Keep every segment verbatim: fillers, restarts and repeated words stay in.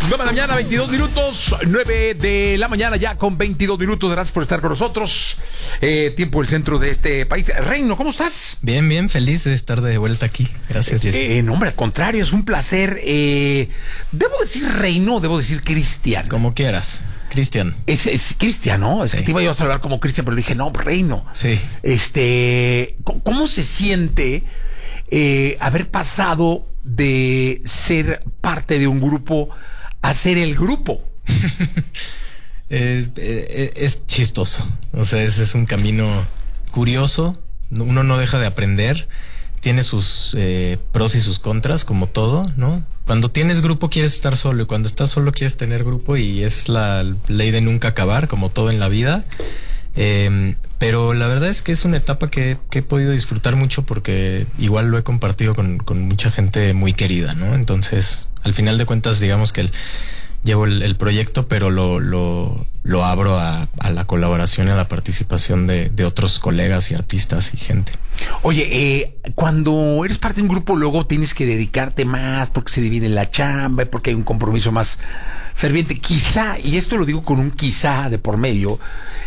nueve de la mañana, veintidós minutos. nueve de la mañana ya con veintidós minutos. Gracias por estar con nosotros. Eh, tiempo del centro de este país. Reino, ¿cómo estás? Bien, bien, feliz de estar de vuelta aquí. Gracias, Jesse. Eh, no, hombre, al contrario, es un placer. Eh, ¿Debo decir Reino o debo decir Cristian? Como quieras. Cristian. Es, es Cristian, ¿no? Es Sí. que te iba yo a saludar como Cristian, pero le dije, no, Reino. Sí. Este, ¿cómo se siente eh, haber pasado de ser parte de un grupo a ser el grupo? eh, eh, es chistoso. O sea, ese es un camino curioso. Uno no deja de aprender. Tiene sus eh, pros y sus contras, como todo, ¿no? Cuando tienes grupo quieres estar solo y cuando estás solo quieres tener grupo, y es la ley de nunca acabar, como todo en la vida. Eh, pero la verdad es que es una etapa que, que he podido disfrutar mucho porque igual lo he compartido con, con mucha gente muy querida, ¿no? Entonces, al final de cuentas, digamos que el, llevo el, el proyecto, pero lo, lo, lo abro a, a la colaboración y a la participación de, de otros colegas y artistas y gente. Oye, eh, cuando eres parte de un grupo, luego tienes que dedicarte más porque se divide la chamba, porque hay un compromiso más ferviente. Quizá, y esto lo digo con un quizá de por medio,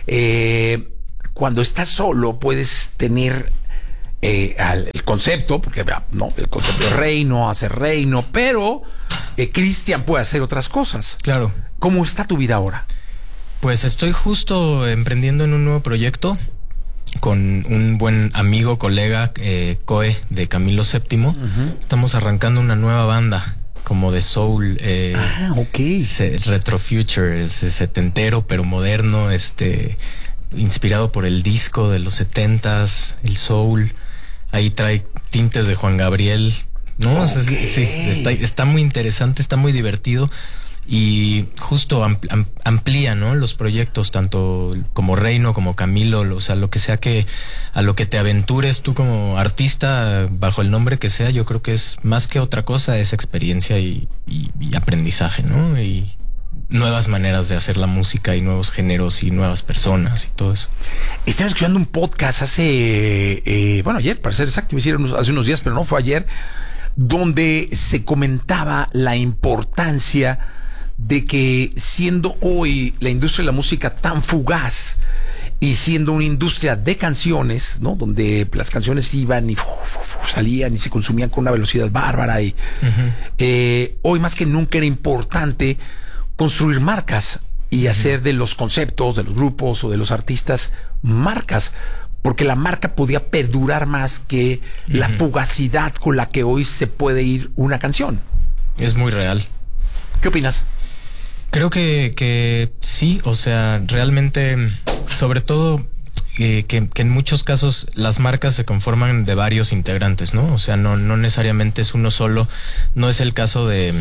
eh, cuando estás solo puedes tener eh, al, el concepto, porque no, el concepto de reino, hacer reino, pero eh, Cristian puede hacer otras cosas. Claro. ¿Cómo está tu vida ahora? Pues estoy justo emprendiendo en un nuevo proyecto con un buen amigo, colega, eh, Coe, de Camilo séptimo. Uh-huh. Estamos arrancando una nueva banda, como de soul. Eh, ah, ok. Se, retro future, es, es setentero, pero moderno, este, inspirado por el disco de los setentas, el soul. Ahí trae tintes de Juan Gabriel, ¿no? Okay. O sea, sí, sí, está, está muy interesante, está muy divertido. Y justo amplía, ¿no? Los proyectos, tanto como Reino, como Camilo, o sea, lo que sea que, a lo que te aventures tú como artista, bajo el nombre que sea, yo creo que es más que otra cosa, es experiencia y, y, y aprendizaje, ¿no? Y nuevas maneras de hacer la música y nuevos géneros y nuevas personas y todo eso. Estaba escuchando un podcast hace, eh, bueno, ayer, para ser exacto, me hicieron hace unos días, pero no fue ayer, donde se comentaba la importancia de que, siendo hoy la industria de la música tan fugaz y siendo una industria de canciones, ¿no? Donde las canciones iban y uf, uf, salían y se consumían con una velocidad bárbara y uh-huh. eh, hoy más que nunca era importante construir marcas y uh-huh. hacer de los conceptos, de los grupos o de los artistas marcas, porque la marca podía perdurar más que uh-huh. la fugacidad con la que hoy se puede ir una canción. Es muy real. ¿Qué opinas? Creo que, que sí, o sea, realmente, sobre todo eh, que, que en muchos casos las marcas se conforman de varios integrantes, ¿no? O sea, no, no necesariamente es uno solo. No es el caso de,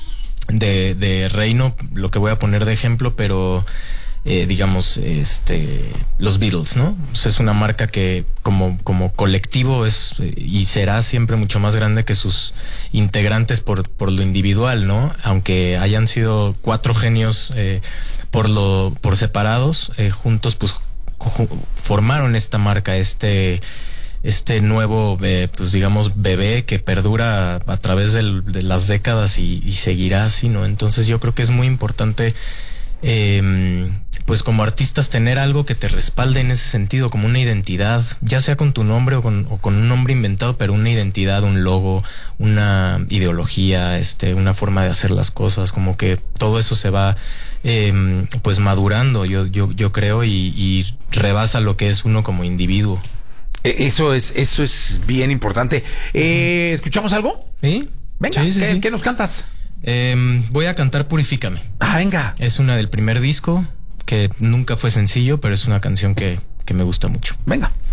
de, de Reino, lo que voy a poner de ejemplo, pero eh, digamos, este, los Beatles, ¿no? O sea, es una marca que como, como colectivo es y será siempre mucho más grande que sus integrantes por, por lo individual, ¿no? Aunque hayan sido cuatro genios eh, por lo, por separados, eh, juntos pues ju- formaron esta marca, este, este nuevo, eh, pues digamos, bebé que perdura a, a través del, de las décadas y, y seguirá así, ¿no? Entonces yo creo que es muy importante Eh, pues como artistas tener algo que te respalde en ese sentido, como una identidad, ya sea con tu nombre o con, o con un nombre inventado, pero una identidad, un logo, una ideología, este, una forma de hacer las cosas, como que todo eso se va eh, pues madurando, yo, yo, yo creo, y, y rebasa lo que es uno como individuo. Eso es, eso es bien importante. Eh, ¿Escuchamos algo? Sí. Venga, sí, sí, ¿qué, sí. ¿qué nos cantas? Eh, voy a cantar Purifícame. Ah, venga. Es una del primer disco, que nunca fue sencillo, pero es una canción que, que me gusta mucho. Venga.